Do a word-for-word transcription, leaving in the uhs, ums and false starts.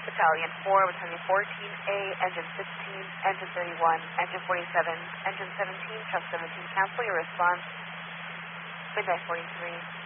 Battalion four, Battalion fourteen A, Engine sixteen, Engine thirty-one, Engine forty-seven, Engine seventeen, Truck seventeen, cancel your response. Midnight forty-three.